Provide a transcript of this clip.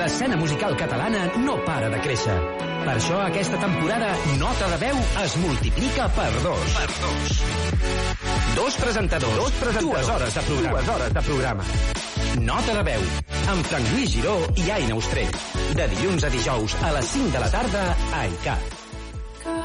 L'escena musical catalana no para de créixer. Per això aquesta temporada Nota de Veu es multiplica per 2. Dos presentadors, 2 hores de programa. Nota de Veu, amb Frank Lluís Giró i Aina Ostrell. De dilluns a dijous a les 5 de la tarda a ICAT.